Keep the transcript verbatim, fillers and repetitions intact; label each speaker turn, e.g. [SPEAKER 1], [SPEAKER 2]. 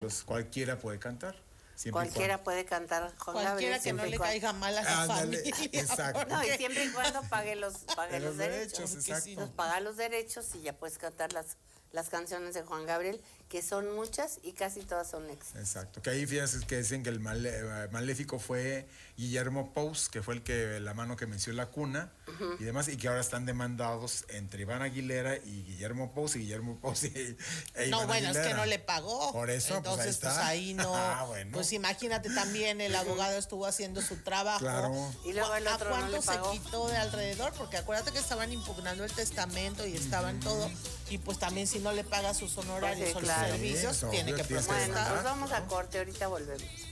[SPEAKER 1] pues cualquiera puede cantar.
[SPEAKER 2] Cualquiera cuando, puede cantar Juan
[SPEAKER 3] Cualquiera
[SPEAKER 2] Gabriel,
[SPEAKER 3] que no le
[SPEAKER 2] cuando,
[SPEAKER 3] caiga mal a la
[SPEAKER 1] ándale,
[SPEAKER 3] familia.
[SPEAKER 1] Exacto.
[SPEAKER 2] No, y siempre y cuando pague los, pague los, los derechos.
[SPEAKER 1] derechos exacto.
[SPEAKER 2] Si nos paga los derechos y ya puedes cantar las, las canciones de Juan Gabriel, que son muchas y casi todas son éxitos.
[SPEAKER 1] Exacto, que ahí fíjense que dicen que el male, maléfico fue Guillermo Pous, que fue el que la mano que venció la cuna uh-huh. y demás, y que ahora están demandados entre Iván Aguilera y Guillermo Pous, y Guillermo Pous y e
[SPEAKER 3] No,
[SPEAKER 1] Iván
[SPEAKER 3] bueno,
[SPEAKER 1] Aguilera.
[SPEAKER 3] Es que no le pagó.
[SPEAKER 1] Por eso,
[SPEAKER 3] entonces,
[SPEAKER 1] pues ahí,
[SPEAKER 3] pues, ahí no.
[SPEAKER 1] ah, bueno.
[SPEAKER 3] Pues imagínate también, el abogado estuvo haciendo su trabajo.
[SPEAKER 1] Claro.
[SPEAKER 2] Y luego el otro
[SPEAKER 3] ¿A cuánto
[SPEAKER 2] no le pagó?
[SPEAKER 3] Se quitó de alrededor? Porque acuérdate que estaban impugnando el testamento y estaban uh-huh. todo. Y pues también si no le paga sus honorarios pues sí, o claro. los servicios, sí, tiene que protestar.
[SPEAKER 2] Bueno, pues vamos a corte, ahorita volvemos.